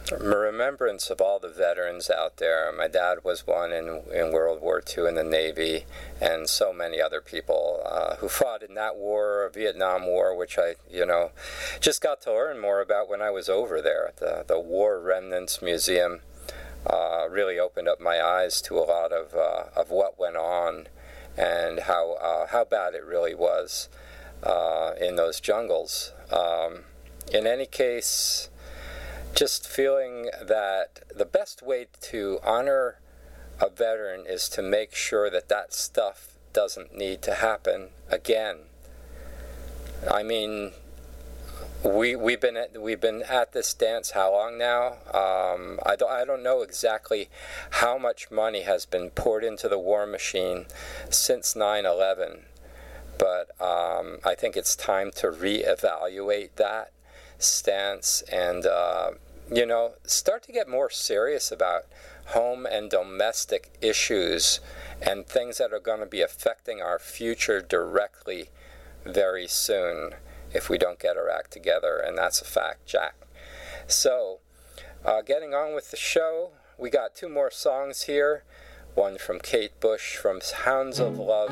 remembrance of all the veterans out there. My dad was one in World War II in the Navy, and so many other people who fought in that war, or Vietnam War, which I, just got to learn more about when I was over there. The War Remnants Museum really opened up my eyes to a lot of what went on and how bad it really was in those jungles. In any case, just feeling that the best way to honor a veteran is to make sure that that stuff doesn't need to happen again. I mean, we've been at this dance how long now? I don't know exactly how much money has been poured into the war machine since 9/11, but I think it's time to reevaluate that stance and start to get more serious about home and domestic issues and things that are going to be affecting our future directly very soon if we don't get our act together, and that's a fact, Jack. So, getting on with the show, we got two more songs here. One from Kate Bush from Hounds of Love.